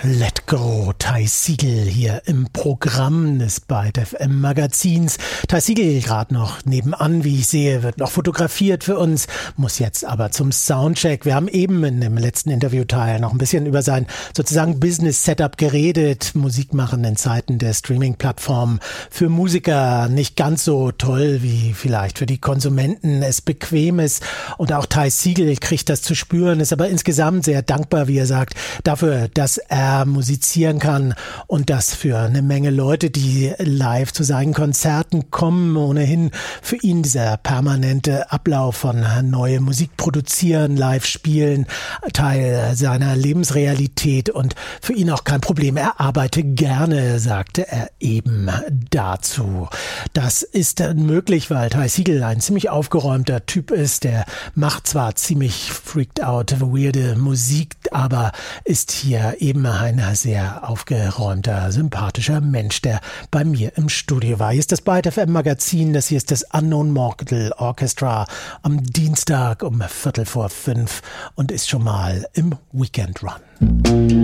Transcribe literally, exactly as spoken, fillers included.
Let Go, Ty Segall hier im Programm des Byte F M Magazins. Ty Segall gerade noch nebenan, wie ich sehe, wird noch fotografiert für uns, muss jetzt aber zum Soundcheck. Wir haben eben in dem letzten Interviewteil noch ein bisschen über sein sozusagen Business-Setup geredet. Musik machen in Zeiten der Streaming-Plattformen für Musiker nicht ganz so toll, wie vielleicht für die Konsumenten es bequem ist. Und auch Ty Segall kriegt das zu spüren, ist aber insgesamt sehr dankbar, wie er sagt, dafür, dass er musizieren kann und das für eine Menge Leute, die live zu seinen Konzerten kommen, ohnehin für ihn dieser permanente Ablauf von neue Musik produzieren, live spielen, Teil seiner Lebensrealität und für ihn auch kein Problem. Er arbeite gerne, sagte er eben dazu. Das ist möglich, weil Ty Segall ein ziemlich aufgeräumter Typ ist. Der macht zwar ziemlich freaked out, weirde Musik, aber ist hier eben ein sehr aufgeräumter, sympathischer Mensch, der bei mir im Studio war. Hier ist das Byte F M Magazin, das hier ist das Unknown Mortal Orchestra am Dienstag um Viertel vor fünf und ist schon mal im Weekend Run.